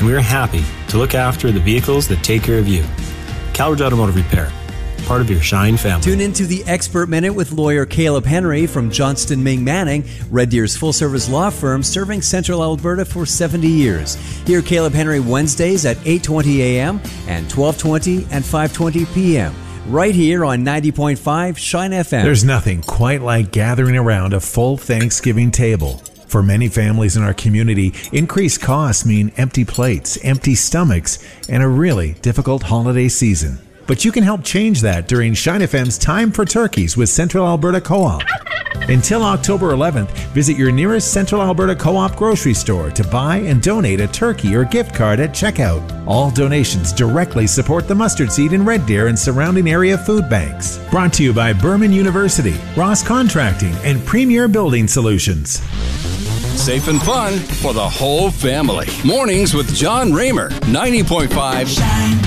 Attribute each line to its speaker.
Speaker 1: and we are happy to look after the vehicles that take care of you. Calvert Automotive Repair, part of your Shine family.
Speaker 2: Tune into the Expert Minute with lawyer Caleb Henry from Johnston Ming Manning, Red Deer's full-service law firm serving Central Alberta for 70 years. Hear Caleb Henry Wednesdays at 8:20 a.m. and 12:20 and 5:20 p.m. right here on 90.5 Shine FM.
Speaker 3: There's nothing quite like gathering around a full Thanksgiving table. For many families in our community, increased costs mean empty plates, empty stomachs, and a really difficult holiday season. But you can help change that during Shine FM's Time for Turkeys with Central Alberta Co-op. Until October 11th, visit your nearest Central Alberta Co-op grocery store to buy and donate a turkey or gift card at checkout. All donations directly support the mustard seed in Red Deer and surrounding area food banks. Brought to you by Berman University, Ross Contracting, and Premier Building Solutions.
Speaker 4: Safe and fun for the whole family. Mornings with John Raymer, 90.5